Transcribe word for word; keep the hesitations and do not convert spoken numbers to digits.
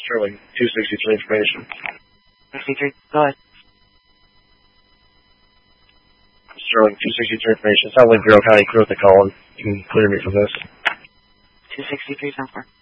Sterling, two sixty-three information. sixty-three, go ahead. Sterling, two sixty-three information. Sounds like Bureau County crew at the call. You can clear me from this. two sixty-three, sounds far.